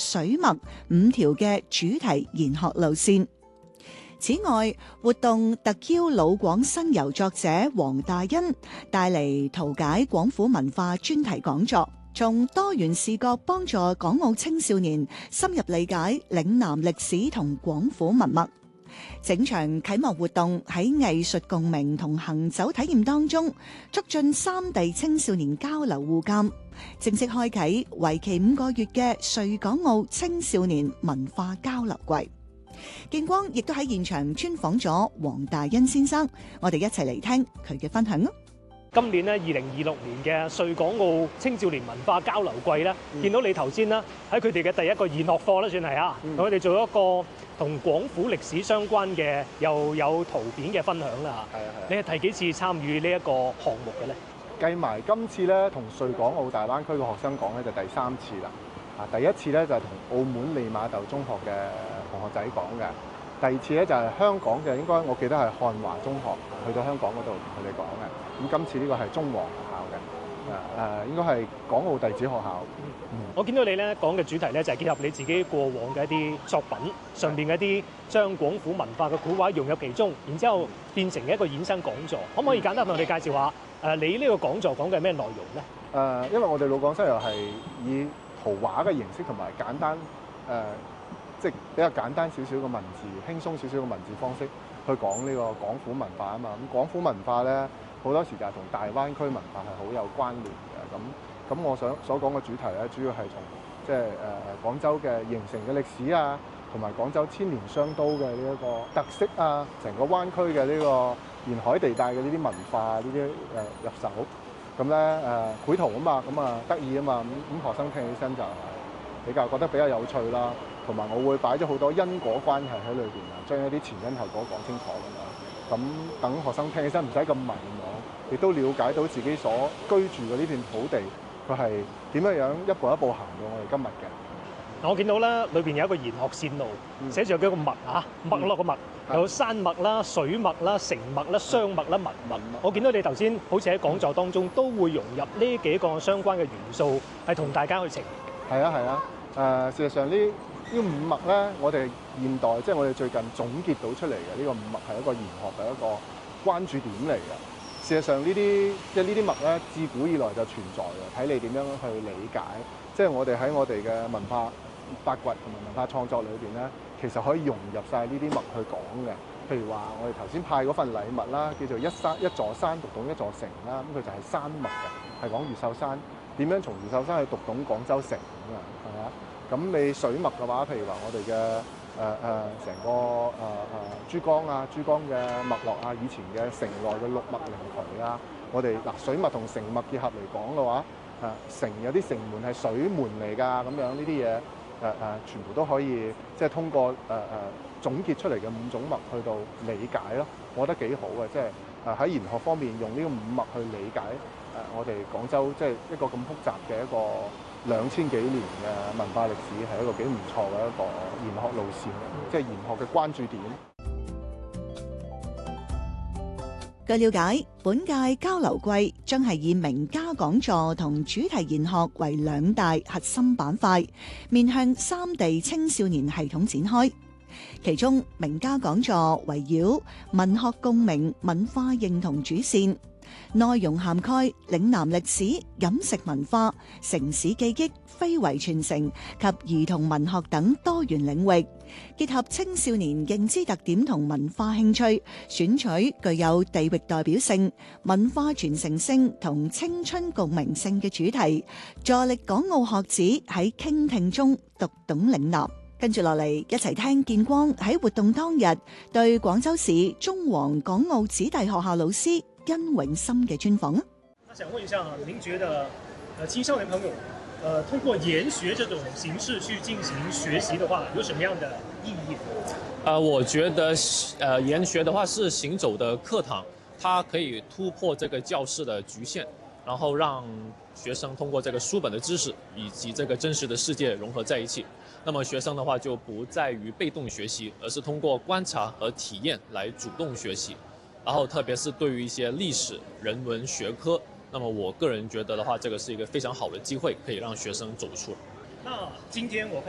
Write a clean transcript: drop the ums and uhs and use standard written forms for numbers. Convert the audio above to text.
水墨5條嘅主題研學路線。此外，活動特邀老廣新遊作者黃大欣帶嚟圖解廣府文化專題講座，從多元視角幫助港澳青少年深入理解嶺南歷史同廣府文脈。整場啟幕活動喺藝術共鳴同行走體驗當中，促進三地青少年交流互鑑，正式開啟為期5個月嘅穗港澳青少年文化交流季。見光亦都喺現場專訪咗黃大欣先生，我哋一齊嚟聽佢嘅分享啊！ 今年咧2026年嘅穗港澳青少年文化交流季咧，見到你頭先啦，喺佢哋嘅第一個研學課啦，算係啊，同佢哋做一個同廣府歷史相關嘅又有圖片嘅分享啦。係啊係。你係第幾次參與呢一個項目嘅咧？ 計埋今次咧，同穗港澳大灣區嘅學生講咧，就第3次啦。第一次咧就係同澳門利馬竇中學嘅同學仔講嘅，第二次咧就係香港嘅，應該我記得係漢華中學去到香港嗰度同佢哋講嘅。咁今次呢個係中皇學校嘅，應該係港澳弟子學校。 我見到你咧講嘅主題咧就係結合你自己過往嘅一啲作品上邊嘅一啲將廣府文化嘅古畫融入其中，然之後變成一個衍生講座。可唔可以簡單同我哋介紹下你呢個講座講嘅咩內容咧？ 因為我哋老廣西遊係以圖畫嘅形式同埋簡單即係比較簡單少少嘅文字，輕鬆少少嘅文字方式去講呢個廣府文化啊嘛。咁廣府文化咧好多時就係同大灣區文化係好有關聯嘅。咁我所講嘅主題咧，主要係從即係廣州嘅形成嘅歷史啊，同埋廣州千年商都嘅呢一個特色啊，成個灣區嘅呢個沿海地帶嘅呢啲文化呢啲入手。咁咧繪圖啊嘛，咁啊得意啊嘛，咁學生聽起身就係覺得比較有趣啦，同埋我會擺咗好多因果關係喺裏邊啊，將一啲前因後果講清楚咁樣，咁等學生聽起身唔使咁迷茫，亦都了解到自己所居住嘅呢片土地，佢係點樣一步一步行到我哋今日嘅。 我見到咧裏邊有一個研學線路，寫住有幾個脈啊，脈絡個脈，有山脈啦、水脈啦、城脈啦、商脈啦、文脈。我見到你頭先好似喺講座當中都會融入呢幾個相關嘅元素，係同大家去呈。 係啊，事實上呢5脈咧，我哋現代即係我哋最近總結到出嚟嘅呢個5脈係一個研學嘅一個關注點嚟嘅。事實上呢啲脈咧，自古以來就存在嘅，睇你點樣去理解。即係我哋喺我哋嘅文化發掘同埋文化創作裏邊咧，其實可以融入晒呢啲脈去講嘅。譬如話，我哋頭先派嗰份禮物啦，叫做一座山讀懂一座城啦，咁佢就係山脈嘅，係講越秀山點樣從越秀山去讀懂廣州城咁啊，係咪啊？咁你水脈嘅話，譬如話我哋嘅成個珠江啊，珠江嘅脈絡啊，以前嘅城內嘅六脈靈渠啊，我哋水脈同城脈結合嚟講嘅話，城有啲城門係水門嚟㗎，咁樣呢啲嘢全部都可以即係通過總結出嚟嘅5種脈去到理解咯，我覺得幾好嘅，即係喺研學方面用呢個5脈去理解我哋廣州即係一個咁複雜嘅一個2000幾年嘅文化歷史，係一個幾唔錯嘅一個研學路線，即係研學嘅關注點。 據了解，本屆交流季將係以名家講座同主題研學為2大核心板塊，面向3地青少年系統展開。其中，名家講座圍繞文學共鳴、文化認同主線，內容涵蓋嶺南歷史、飲食文化、城市記憶、非遺傳承及兒童文學等多元領域，結合青少年認知特點同文化興趣，選取具有地域代表性、文化傳承性同青春共鳴性嘅主題，助力港澳學子喺傾聽中讀懂嶺南。跟住落嚟，一齊聽見光喺活動當日對廣州市中皇港澳子弟學校老師殷永森嘅專訪啊！ 想問一下，您覺得青少年朋友通過研學這種形式去進行學習的話，有什麼樣的意義？ 我覺得研學的話是行走的課堂，它可以突破這個教室的局限，然後讓學生通過這個書本的知識以及這個真實的世界融合在一起。那麼學生的話就不在於被動學習，而是通過觀察和體驗來主動學習。然後特別是對於一些歷史、人文學科，那麼我個人覺得的話，這個是一個非常好的機會，可以讓學生走出來。 那今天我